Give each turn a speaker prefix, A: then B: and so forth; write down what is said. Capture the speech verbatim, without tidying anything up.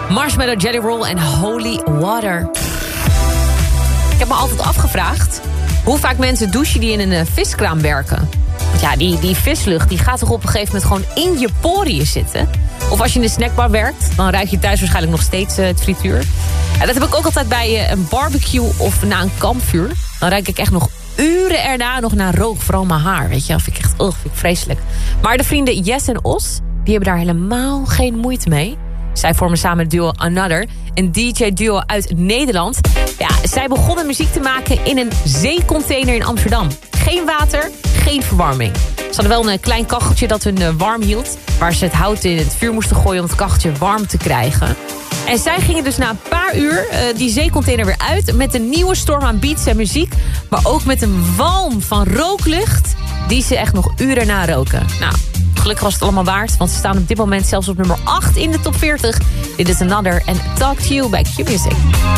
A: Marshmallow Jelly Roll en Holy Water. Ik heb me altijd afgevraagd hoe vaak mensen douchen die in een uh, viskraam werken. Want ja, die, die vislucht die gaat toch op een gegeven moment gewoon in je poriën zitten. Of als je in de snackbar werkt, dan ruik je thuis waarschijnlijk nog steeds uh, het frituur. En dat heb ik ook altijd bij uh, een barbecue of na een kampvuur. Dan ruik ik echt nog uren erna nog naar rook, vooral mijn haar. Weet je, dat vind ik echt oh, vind ik vreselijk. Maar de vrienden Jess en Os, die hebben daar helemaal geen moeite mee. Zij vormen samen het duo Another, een D J-duo uit Nederland. Ja, zij begonnen muziek te maken in een zeecontainer in Amsterdam. Geen water, geen verwarming. Ze hadden wel een klein kacheltje dat hun uh, warm hield, waar ze het hout in het vuur moesten gooien om het kacheltje warm te krijgen. En zij gingen dus na een paar uur uh, die zeecontainer weer uit met een nieuwe storm aan beats en muziek, maar ook met een walm van rooklucht die ze echt nog uren na roken. Nou, gelukkig was het allemaal waard, want ze staan op dit moment zelfs op nummer acht in de top veertig. Dit is Another en Talk to You bij Q Music.